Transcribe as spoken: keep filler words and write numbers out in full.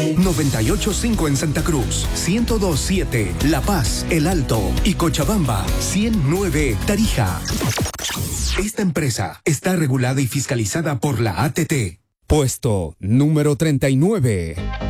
noventa y ocho punto cinco en Santa Cruz, ciento dos punto siete La Paz, El Alto y Cochabamba, ciento nueve Tarija. Esta empresa está regulada y fiscalizada por la A T T. Puesto número treinta y nueve.